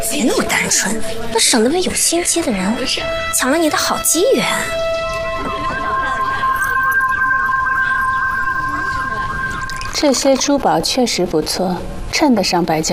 别那么单纯，那省得被有心机的人抢了你的好机缘。 这些珠宝确实不错，称得上白交。